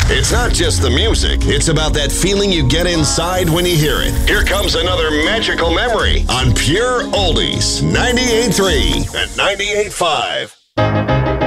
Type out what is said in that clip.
It's not just the music, it's about that feeling you get inside when you hear it. Here comes another magical memory on Pure Oldies, 98.3 and 98.5.